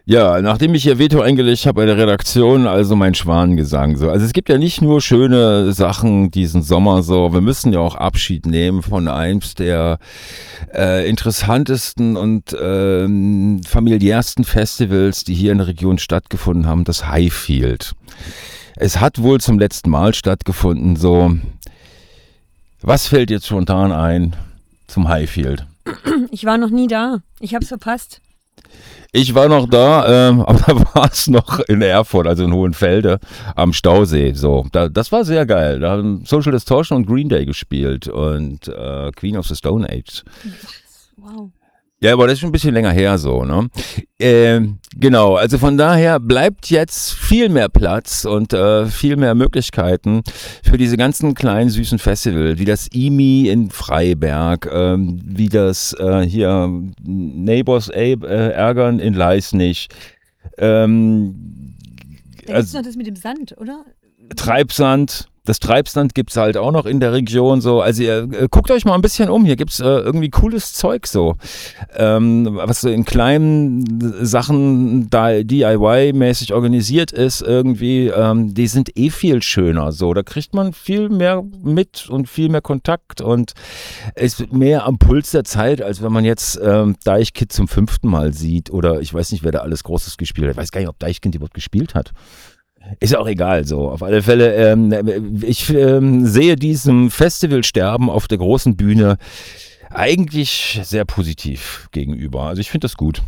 Ja, nachdem ich hier Veto eingelegt habe bei der Redaktion, also mein Schwanengesang so. Also es gibt ja nicht nur schöne Sachen diesen Sommer so, wir müssen ja auch Abschied nehmen von eins der interessantesten und familiärsten Festivals, die hier in der Region stattgefunden haben, das Highfield. Es hat wohl zum letzten Mal stattgefunden so. Was fällt jetzt spontan ein zum Highfield? Ich war noch nie da. Ich hab's verpasst. Ich war noch da, aber da war es noch in Erfurt, also in Hohenfelde am Stausee. So, das war sehr geil. Da haben Social Distortion und Green Day gespielt und Queen of the Stone Age. Wow. Ja, aber das ist schon ein bisschen länger her so, ne? Genau, also von daher bleibt jetzt viel mehr Platz und viel mehr Möglichkeiten für diese ganzen kleinen süßen Festivals, wie das IMI in Freiberg, wie das hier Neighbors ärgern in Leisnig. Da gibt's noch das mit dem Sand, oder? Treibsand. Das Treibsand gibt's halt auch noch in der Region so. Also ihr guckt euch mal ein bisschen um. Hier gibt's irgendwie cooles Zeug so. Was so in kleinen Sachen DIY-mäßig organisiert ist irgendwie. Die sind viel schöner so. Da kriegt man viel mehr mit und viel mehr Kontakt und ist mehr am Puls der Zeit, als wenn man jetzt Deichkind zum 5. Mal sieht. Oder ich weiß nicht, wer da alles Großes gespielt hat. Ich weiß gar nicht, ob Deichkind überhaupt gespielt hat. Ist ja auch egal, so. Auf alle Fälle, ich sehe diesem Festivalsterben auf der großen Bühne eigentlich sehr positiv gegenüber. Also ich finde das gut.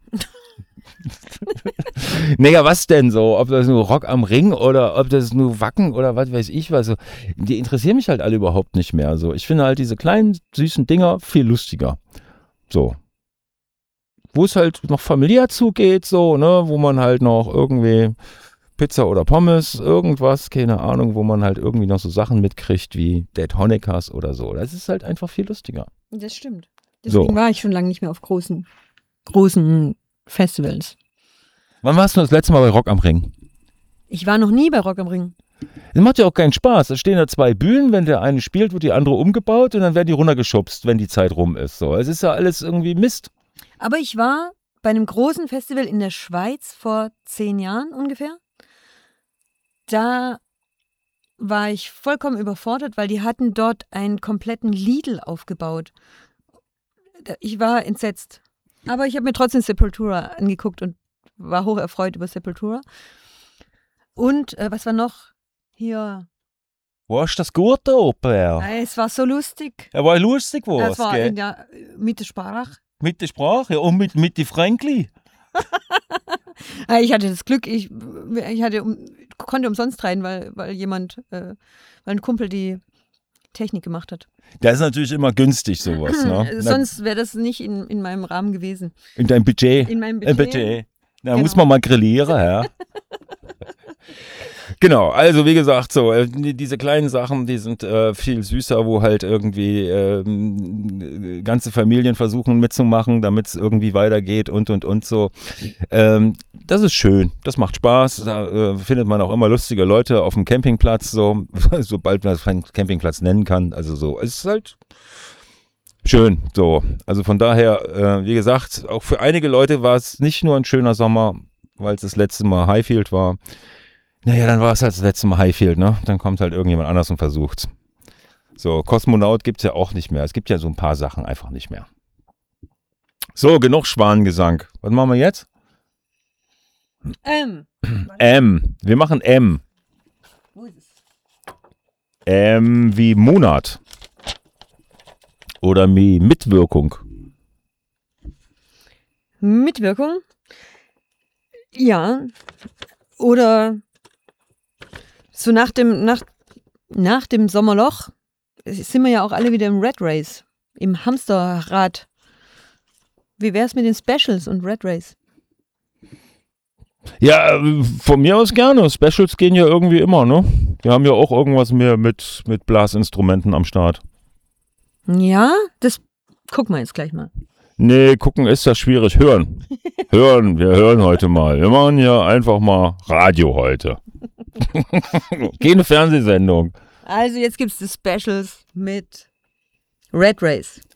Naja, was denn so? Ob das nur Rock am Ring oder ob das nur Wacken oder was weiß ich was. So. Die interessieren mich halt alle überhaupt nicht mehr. So. Ich finde halt diese kleinen, süßen Dinger viel lustiger. So. Wo es halt noch familiär zugeht, so, ne, wo man halt noch irgendwie Pizza oder Pommes, irgendwas, keine Ahnung, wo man halt irgendwie noch so Sachen mitkriegt wie Dead Honeckers oder so. Das ist halt einfach viel lustiger. Das stimmt. Deswegen war ich schon lange nicht mehr auf großen Festivals. Wann warst du das letzte Mal bei Rock am Ring? Ich war noch nie bei Rock am Ring. Das macht ja auch keinen Spaß. Da stehen da 2 Bühnen, wenn der eine spielt, wird die andere umgebaut und dann werden die runtergeschubst, wenn die Zeit rum ist. So, es ist ja alles irgendwie Mist. Aber ich war bei einem großen Festival in der Schweiz vor 10 Jahren ungefähr. Da war ich vollkommen überfordert, weil die hatten dort einen kompletten Lidl aufgebaut. Ich war entsetzt. Aber ich habe mir trotzdem Sepultura angeguckt und war hoch erfreut über Sepultura. Und was war noch? Hier. Warst das gut da oben? Es war so lustig. Ja, war lustig was, es war gell? Mit der Sprache. Mit der Sprache, ja, und mit den Fränkli. Ich hatte das Glück, ich konnte umsonst rein, weil ein Kumpel die Technik gemacht hat. Das ist natürlich immer günstig, sowas. Ne? Sonst wäre das nicht in meinem Rahmen gewesen. In deinem Budget? In meinem Budget. Da genau. Muss man mal grillieren, ja. Genau, also wie gesagt, so diese kleinen Sachen, die sind viel süßer, wo halt irgendwie ganze Familien versuchen mitzumachen, damit es irgendwie weitergeht und so. Das ist schön, das macht Spaß, da findet man auch immer lustige Leute auf dem Campingplatz, so, sobald man das einen Campingplatz nennen kann, also so, es ist halt schön, so. Also von daher, wie gesagt, auch für einige Leute war es nicht nur ein schöner Sommer, weil es das letzte Mal Highfield war. Naja, dann war es halt das letzte Mal Highfield, ne? Dann kommt halt irgendjemand anders und versucht's. So, Kosmonaut gibt's ja auch nicht mehr. Es gibt ja so ein paar Sachen einfach nicht mehr. So, genug Schwanengesang. Was machen wir jetzt? M. Wir machen M. Wo ist es? M wie Monat. Oder wie Mitwirkung. Mitwirkung? Ja. Oder so nach dem Sommerloch sind wir ja auch alle wieder im Red Race, im Hamsterrad. Wie wär's mit den Specials und Red Race? Ja, von mir aus gerne. Specials gehen ja irgendwie immer, ne? Wir haben ja auch irgendwas mehr mit Blasinstrumenten am Start. Ja, das gucken wir jetzt gleich mal. Nee, gucken ist das schwierig. Hören. Wir hören heute mal. Wir machen ja einfach mal Radio heute. Keine Fernsehsendung. Also jetzt gibt's die Specials mit Red Race.